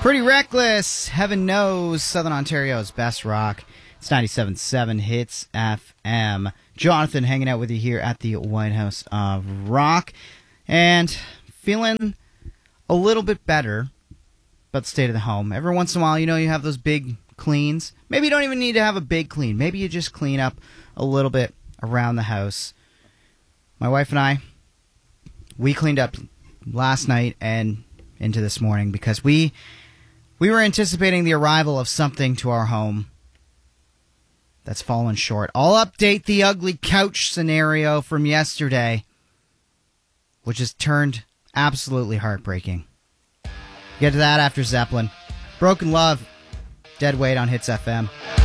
Pretty Reckless, Heaven Knows, Southern Ontario's best rock. It's 97.7 Hits FM. Jonathan hanging out with you here at the White House of Rock. And feeling a little bit better about the state of the home. Every once in a while, you have those big cleans. Maybe you don't even need to have a big clean. Maybe you just clean up a little bit around the house. My wife and I, we cleaned up last night and into this morning because we were anticipating the arrival of something to our home that's fallen short. I'll update the ugly couch scenario from yesterday, which has turned absolutely heartbreaking. Get to that after Zeppelin. Broken Love, Dead Weight on Hits FM.